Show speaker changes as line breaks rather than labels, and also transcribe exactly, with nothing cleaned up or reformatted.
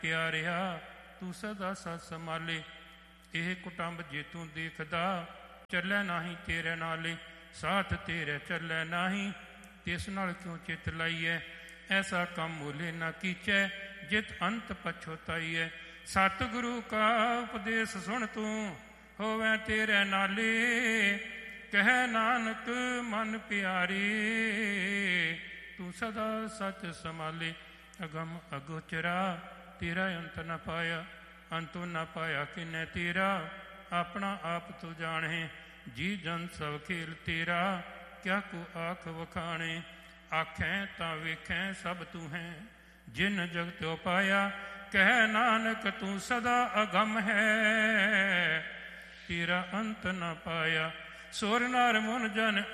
ਪਿਆਰਿਆ ਤੂੰ ਸਦਾ ਸਤ ਸੰਭਾਲੇ। ਇਹ ਕੁਟੰਬ ਜੇ ਤੂੰ ਦੇਖਦਾ, ਚੱਲੇ ਨਾਹੀਂ ਤੇਰੇ ਨਾਲੇ। ਸਾਥ ਤੇਰੇ ਚੱਲੇ ਨਾਹੀਂ, ਤਿਸ ਨਾਲ ਕਿਉਂ ਚਿੱਤ ਲਾਈਐ। ਐਸਾ ਕੰਮ ਮੋਲੇ ਨਾ ਕੀਚੈ, ਜਿਤ ਅੰਤ ਪਛੋਤਾਈਐ। ਸਤਿਗੁਰੂ ਕਾ ਉਪਦੇਸ਼ ਸੁਣ ਤੂੰ, ਹੋਵੇ ਤੇਰੇ ਨਾਲੇ। ਕਹਿ ਨਾਨਕ ਮਨ ਪਿਆਰੇ, ਤੂੰ ਸਦਾ ਸਚ ਸੰਭਾਲੇ। ਅਗਮ ਅਗੋਚਰਾ ਤੇਰਾ ਅੰਤ ਨ ਪਾਇਆ, ਅੰਤੋਂ ਨਾ ਪਾਇਆ ਕਿਨੇ ਤੇਰਾ। ਆਪਣਾ ਆਪ ਤੂੰ ਜਾਣੇ, ਜੀ ਜਨ ਸਭ ਖੇਲ ਤੇਰਾ। ਕਿਆ ਕੋ ਆਖ ਵਖਾਣੇ, ਆਖੈ ਤਾਂ ਵੇਖੈ ਸਭ ਤੂੰ ਹੈ। ਜਿਨ ਜਗਤਿ ਪਾਇਆ, ਕਹਿ ਨਾਨਕ ਤੂੰ ਸਦਾ ਅਗਮ ਹੈ। ਤੇਰਾ ਅੰਤ ਨ ਪਾਇਆ। ਸੁਰ ਨਰ ਮੁਨ ਜਨ